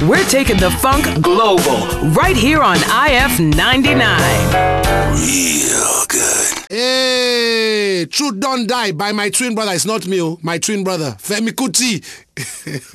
We're taking the funk global right here on IF 99. Real good. Hey, Truth Don't Die by my twin brother. It's not me, my twin brother, Femi Kuti.